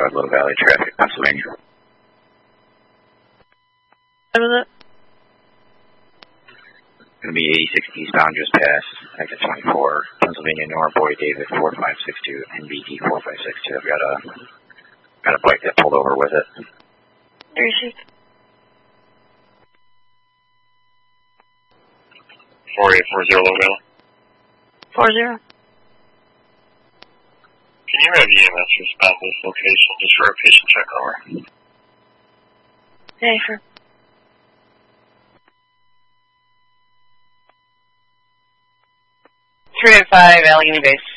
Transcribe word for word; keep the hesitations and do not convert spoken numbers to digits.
Ludlow Valley traffic, Pennsylvania. What was it? Going to be eighty-six eastbound, just past exit twenty-four, Pennsylvania North, Boy David four five six two, N B D four five six two. I've got a, got a bike that pulled over with it. Three six. four eight four zero Low Valley. Four zero. Can you have E M S respond to this location just for a patient check over? Yeah, sure. three oh five Allegheny Base.